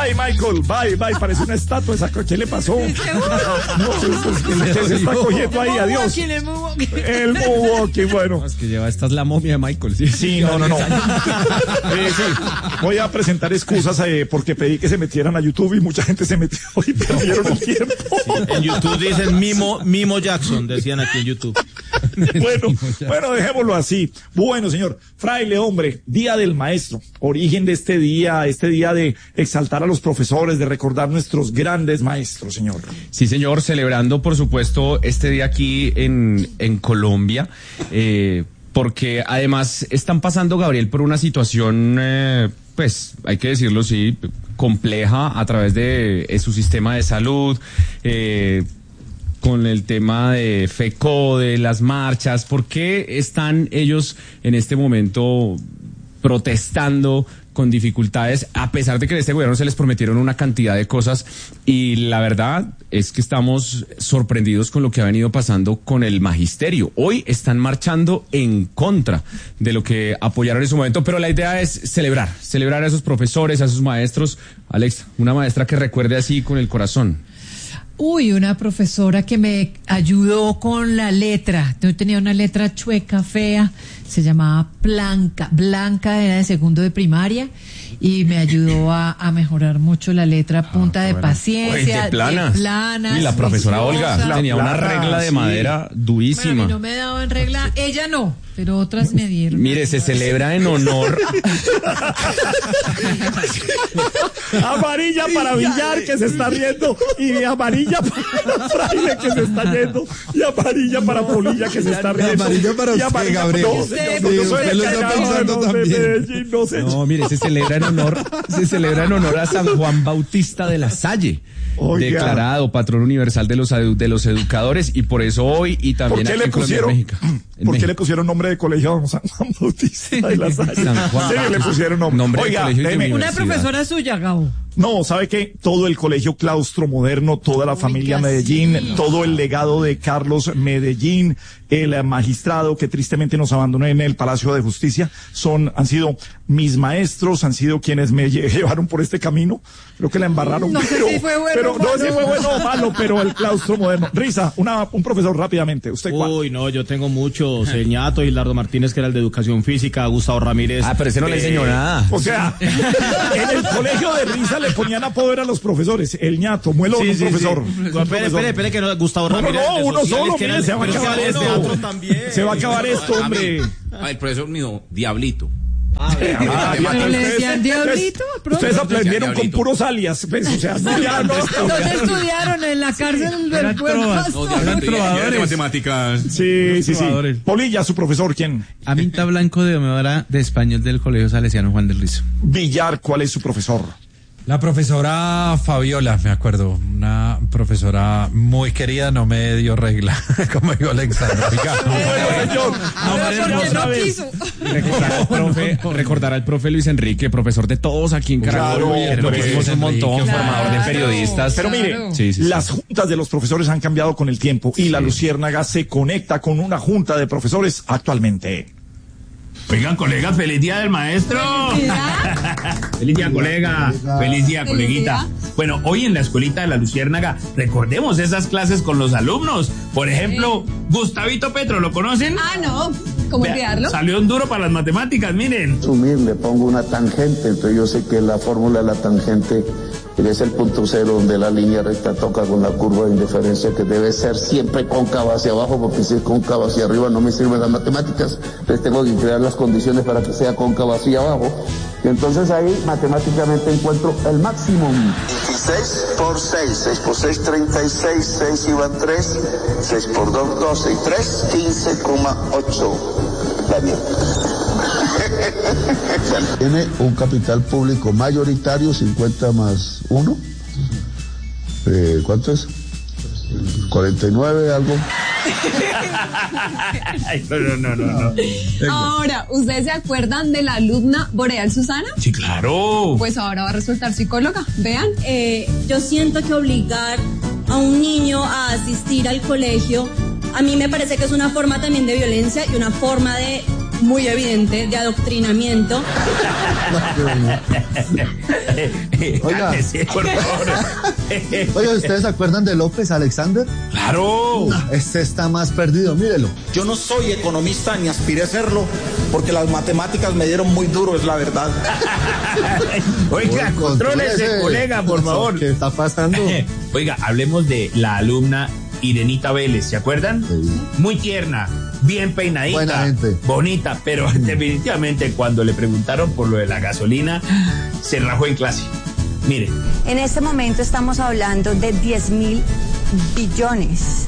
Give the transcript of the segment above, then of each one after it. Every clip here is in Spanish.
Bye, Michael, bye, parece una estatua esa. ¿Qué le pasó? No, ¿qué se está cogiendo ahí? Adiós. El moonwalking, bueno. No, es que esta es la momia de Michael. Sí, no. Sí, voy a presentar excusas porque pedí que se metieran a YouTube y mucha gente se metió y perdieron el tiempo. Sí, en YouTube dicen Mimo Jackson, decían aquí en YouTube. Bueno, dejémoslo así. Bueno, señor, fraile, hombre, Día del Maestro, origen de este día de exaltar a los profesores, de recordar nuestros grandes maestros, señor. Sí, señor, celebrando, por supuesto, este día aquí en Colombia, porque además están pasando, Gabriel, por una situación, pues, hay que decirlo, sí, compleja a través de su sistema de salud, con el tema de FECO, de las marchas. ¿Por qué están ellos en este momento protestando con dificultades, a pesar de que en este gobierno se les prometieron una cantidad de cosas? Y la verdad es que estamos sorprendidos con lo que ha venido pasando con el magisterio. Hoy están marchando en contra de lo que apoyaron en su momento, pero la idea es celebrar a esos profesores, a esos maestros. Alex, una maestra que recuerde así con el corazón. Una profesora que me ayudó con la letra. Yo tenía una letra chueca, fea, se llamaba Blanca, era de segundo de primaria, y me ayudó a mejorar mucho la letra, punta de paciencia, de planas. Y la profesora Olga tenía una regla de madera durísima. Bueno, a mí no me daban regla, ella no, pero otras me dieron. Mire, se celebra en honor. Amarilla para Villar, que se está riendo, y amarilla para Fraile, que se está yendo, y amarilla para Polilla, que se está riendo. Amarilla para usted, Gabriel. Usted lo está pensando también. No, mire, se celebra en honor a San Juan Bautista de la Salle. Oiga. Declarado patrón universal de los educadores, y por eso hoy y también aquí en Colombia, México. ¿Por qué le pusieron nombre de colegio a San Juan Bautista de la Salle? San Juan. Sí, le pusieron nombre. Oiga, de una profesora suya, Gabo. No, ¿sabe qué? Todo el colegio claustro moderno, toda la familia Medellín, todo el legado de Carlos Medellín, el magistrado que tristemente nos abandonó en el Palacio de Justicia, han sido mis maestros, han sido quienes me llevaron por este camino. Creo que la embarraron. No sé si fue bueno. No sé si fue bueno o malo, pero el claustro moderno. Risa, un profesor rápidamente. ¿Usted cuál? Uy, no, yo tengo muchos. El ñato, Hilardo Martínez, que era el de Educación Física, Gustavo Ramírez. Pero ese no le enseñó nada. O sea, en el colegio de Risa le ponían apodo a los profesores. El ñato, muelo, sí, profesor. Espere, que no, Gustavo Ramírez. No, uno solo, mire, se va a acabar esto. Se va a acabar esto, hombre. El profesor mío, Diablito. Pero le decían Diablito, ustedes aprendieron con puros alias, pues, o sea, ¿dónde estudiaron? En la cárcel del pueblo. Eran trovadores. Matemáticas. Sí. Polilla, su profesor, ¿quién? Aminta Blanco, de Omedora, de Español del Colegio Salesiano Juan del Rizo. Villar, ¿cuál es su profesor? La profesora Fabiola, me acuerdo, una profesora muy querida, no me dio regla, como dijo Alexandra. No quiso. Recordar al profe Luis Enrique, profesor de todos aquí en Caracol, que hicimos un montón, formador de periodistas. Pero mire, las juntas de los profesores han cambiado con el tiempo y la Luciérnaga se conecta con una junta de profesores actualmente. Oigan, colegas, feliz día del maestro. Feliz día, colega. Feliz día, coleguita. Bueno, hoy en la escuelita de la Luciérnaga recordemos esas clases con los alumnos. Por ejemplo, Gustavito Petro, ¿lo conocen? No. ¿Cómo olvidarlo? Salió un duro para las matemáticas, miren. Le pongo una tangente, entonces yo sé que la fórmula de la tangente es el punto cero donde la línea recta toca con la curva de indiferencia, que debe ser siempre cóncava hacia abajo, porque si es cóncava hacia arriba no me sirven las matemáticas. Entonces tengo que crear las condiciones para que sea cóncava hacia abajo. Y entonces ahí matemáticamente encuentro el máximo. 16 por 6, 6 por 6, 36, 6 iban 3, 6 por 2, 12 y 3, 15,8. Daniel. Tiene un capital público mayoritario, 50 más 1. ¿Cuánto es? 49, algo. No. Ahora, ¿ustedes se acuerdan de la alumna Boreal Susana? Sí, claro. Pues ahora va a resultar psicóloga. Vean. Yo siento que obligar a un niño a asistir al colegio, a mí me parece que es una forma también de violencia y una forma de muy evidente de adoctrinamiento. Oiga, por favor. Oiga, ¿ustedes se acuerdan de López Alexander? ¡Claro! No, este está más perdido, mírelo. Yo no soy economista ni aspiré a serlo, porque las matemáticas me dieron muy duro, es la verdad. Oiga, contrólese, colega, por favor. ¿Qué está pasando? Oiga, hablemos de la alumna Irenita Vélez, ¿se acuerdan? Sí. Muy tierna, bien peinadita, buena gente, bonita, pero definitivamente cuando le preguntaron por lo de la gasolina, se rajó en clase. Mire. En este momento estamos hablando de 10.000 billones.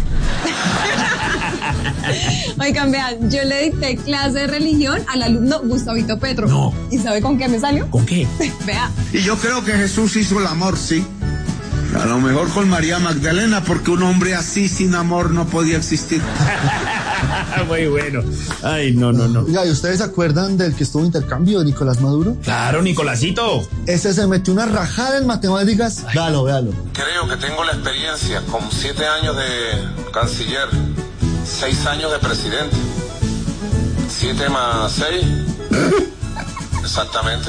Oigan, vean, yo le dicté clase de religión al alumno Gustavito Petro. No. ¿Y sabe con qué me salió? ¿Con qué? Vea. Y yo creo que Jesús hizo el amor, sí. A lo mejor con María Magdalena, porque un hombre así sin amor no podía existir. Muy bueno. Ay, no. Oiga, ¿y ustedes se acuerdan del que estuvo en intercambio de Nicolás Maduro? Claro, Nicolásito. Ese se metió una rajada en matemáticas. Véalo. Creo que tengo la experiencia con 7 años de canciller, 6 años de presidente. 7 más 6. Exactamente.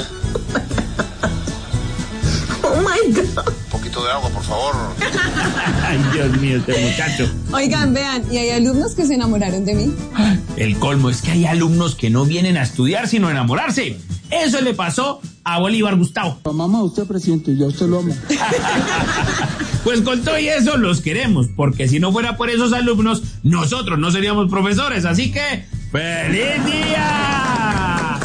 Oh my God. Un poquito de agua, por favor. Ay, Dios mío, este muchacho. Oigan, vean, y hay alumnos que se enamoraron de mí. El colmo es que hay alumnos que no vienen a estudiar sino a enamorarse. Eso le pasó a Bolívar Gustavo. Mamá, usted presidente, yo usted lo amo. Pues con todo y eso los queremos, porque si no fuera por esos alumnos, nosotros no seríamos profesores. Así que, ¡feliz día!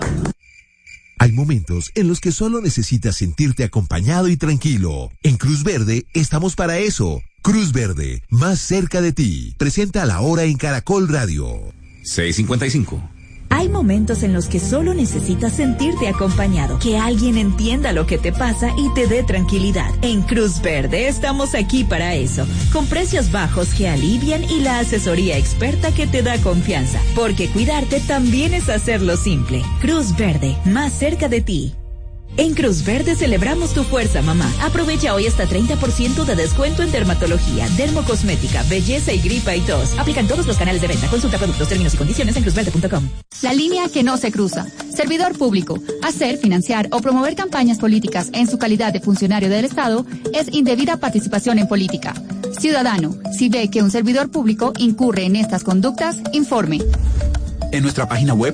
Hay momentos en los que solo necesitas sentirte acompañado y tranquilo. En Cruz Verde estamos para eso. Cruz Verde, más cerca de ti. Presenta La Hora en Caracol Radio. 6:55. Hay momentos en los que solo necesitas sentirte acompañado, que alguien entienda lo que te pasa y te dé tranquilidad. En Cruz Verde estamos aquí para eso, con precios bajos que alivian y la asesoría experta que te da confianza, porque cuidarte también es hacerlo simple. Cruz Verde, más cerca de ti. En Cruz Verde celebramos tu fuerza, mamá. Aprovecha hoy hasta 30% de descuento en dermatología, dermocosmética, belleza y gripa y tos. Aplican todos los canales de venta. Consulta productos, términos y condiciones en cruzverde.com. La línea que no se cruza. Servidor público. Hacer, financiar o promover campañas políticas en su calidad de funcionario del Estado es indebida participación en política. Ciudadano, si ve que un servidor público incurre en estas conductas, informe. En nuestra página web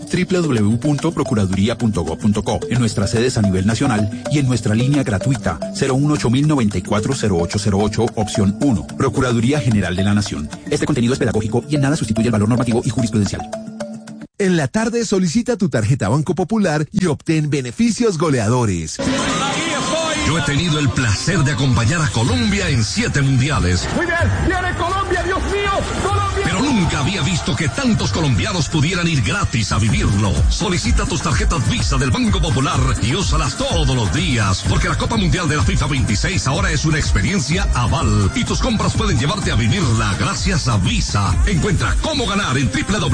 www.procuraduría.gov.co, en nuestras sedes a nivel nacional y en nuestra línea gratuita 018-094-0808, opción 1, Procuraduría General de la Nación. Este contenido es pedagógico y en nada sustituye el valor normativo y jurisprudencial. En la tarde solicita tu tarjeta Banco Popular y obtén beneficios goleadores. Yo he tenido el placer de acompañar a Colombia en 7 mundiales. Muy bien, viene Colombia, Dios mío, Colombia. Pero nunca había visto que tantos colombianos pudieran ir gratis a vivirlo. Solicita tus tarjetas Visa del Banco Popular y úsalas todos los días, porque la Copa Mundial de la FIFA 26 ahora es una experiencia aval y tus compras pueden llevarte a vivirla gracias a Visa. Encuentra cómo ganar en www